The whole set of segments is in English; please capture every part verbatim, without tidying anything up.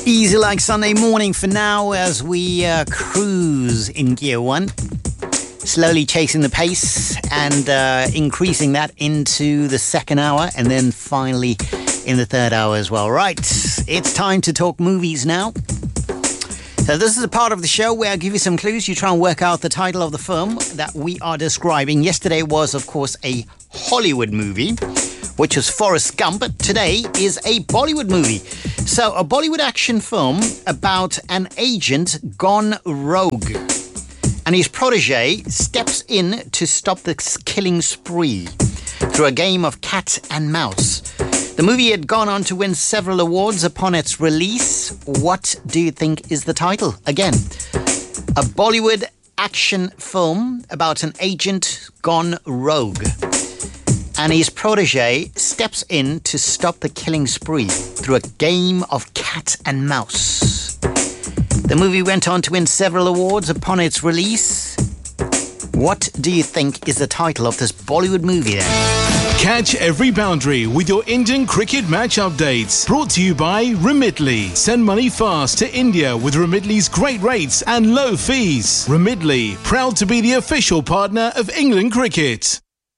Easy like Sunday morning for now as we uh, cruise in Gear one. Slowly chasing the pace and uh, increasing that into the second hour and then finally in the third hour as well. Right, it's time to talk movies now. So this is a part of the show where I give you some clues. You try and work out the title of the film that we are describing. Yesterday was, of course, a Hollywood movie, which was Forrest Gump, but today is a Bollywood movie. So a Bollywood action film about an agent gone rogue. And his protege steps in to stop the killing spree through a game of cat and mouse. The movie had gone on to win several awards upon its release. What do you think is the title? Again, a Bollywood action film about an agent gone rogue. And his protege steps in to stop the killing spree through a game of cat and mouse. The movie went on to win several awards upon its release. What do you think is the title of this Bollywood movie then? Catch every boundary with your Indian cricket match updates. Brought to you by Remitly. Send money fast to India with Remitly's great rates and low fees. Remitly, proud to be the official partner of England cricket.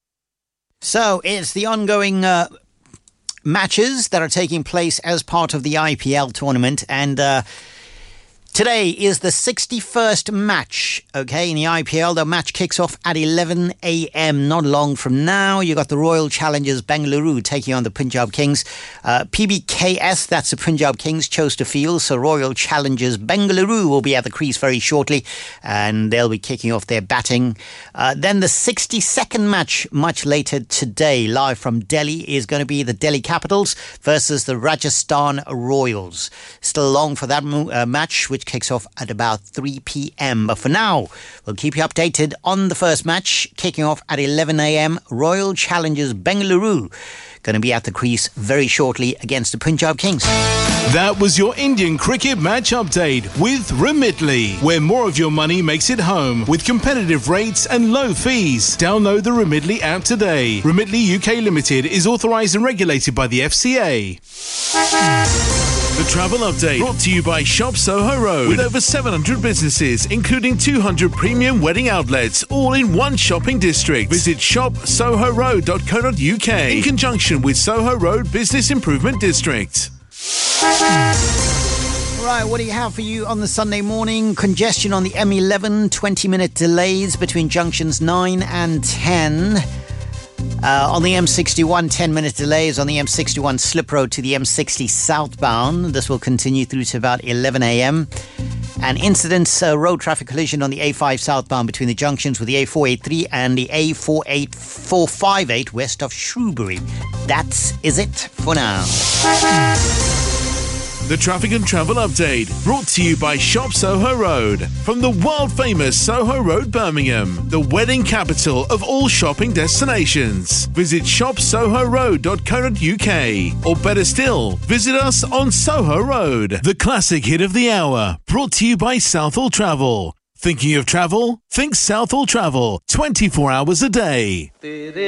So it's the ongoing uh, matches that are taking place as part of the I P L tournament, and uh, today is the sixty-first match, okay, in the I P L. The match kicks off at eleven a.m. Not long from now. You got the Royal Challengers Bengaluru taking on the Punjab Kings. Uh, P B K S, that's the Punjab Kings, chose to field. So Royal Challengers Bengaluru will be at the crease very shortly, and they'll be kicking off their batting. Uh, then the sixty-second match, much later today, live from Delhi, is going to be the Delhi Capitals versus the Rajasthan Royals. Still long for that uh, match, which kicks off at about three p.m. But for now, we'll keep you updated on the first match, kicking off at eleven a.m. Royal Challengers Bengaluru going to be at the crease very shortly against the Punjab Kings. That was your Indian cricket match update with Remitly, where more of your money makes it home with competitive rates and low fees. Download the Remitly app today. Remitly U K Limited is authorised and regulated by the F C A. The Travel Update, brought to you by Shop Soho Road. With over seven hundred businesses, including two hundred premium wedding outlets, all in one shopping district. Visit shop soho road dot co dot uk in conjunction with Soho Road Business Improvement District. Right, what do you have for you on the Sunday morning? Congestion on the M eleven, twenty-minute delays between junctions nine and ten. Uh, on the M sixty-one, ten-minute delays on the M sixty-one slip road to the M sixty southbound. This will continue through to about eleven a.m. An incident, uh, road traffic collision on the A five southbound between the junctions with the A four eighty-three and the A four eighty-four fifty-eight west of Shrewsbury. That is it for now. The Traffic and Travel Update, brought to you by Shop Soho Road. From the world-famous Soho Road, Birmingham, the wedding capital of all shopping destinations. Visit shop soho road dot co dot uk, or better still, visit us on Soho Road. The classic hit of the hour, brought to you by Southall Travel. Thinking of travel? Think Southall Travel, twenty-four hours a day.